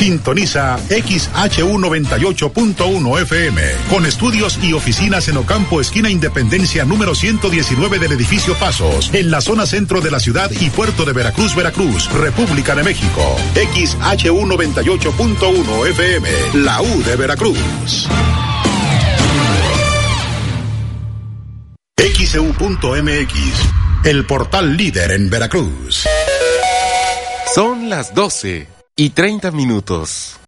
Sintoniza XHU98.1 FM, con estudios y oficinas en Ocampo, esquina Independencia número 119 del edificio Pasos, en la zona centro de la ciudad y puerto de Veracruz, República de México. XHU98.1 FM, la U de Veracruz. XEU.mx, el portal líder en Veracruz. Son las 12:30.